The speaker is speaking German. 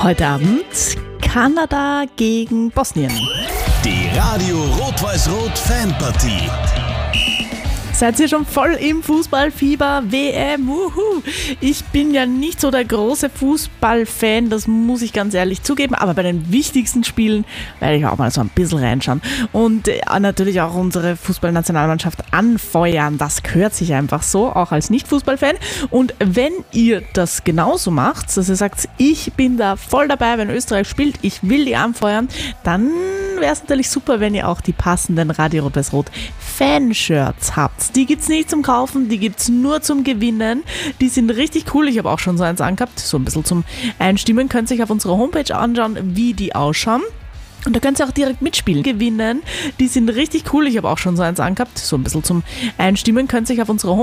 Heute Abend Kanada gegen Bosnien. Die Radio Rot-Weiß-Rot Fanpartie. Seid ihr schon voll im Fußballfieber? WM, wuhu! Ich bin ja nicht so der große Fußballfan, das muss ich ganz ehrlich zugeben, aber bei den wichtigsten Spielen werde ich auch mal so ein bisschen reinschauen und natürlich auch unsere Fußballnationalmannschaft anfeuern. Das gehört sich einfach so, auch als Nicht-Fußballfan. Und wenn ihr das genauso macht, dass ihr sagt, ich bin da voll dabei, wenn Österreich spielt, ich will die anfeuern, dann wäre es natürlich super, wenn ihr auch die passenden Radio Rot-Weiß-Rot Fanshirts habt. Die gibt's nicht zum Kaufen, die gibt's nur zum Gewinnen. Die sind richtig cool. Ich habe auch schon so eins angehabt, so ein bisschen zum Einstimmen. Könnt ihr euch auf unserer Homepage anschauen, wie die ausschauen. Und da könnt ihr auch direkt mitspielen. Gewinnen. Die sind richtig cool. Ich habe auch schon so eins angehabt, so ein bisschen zum Einstimmen. Könnt ihr euch auf unserer Homepage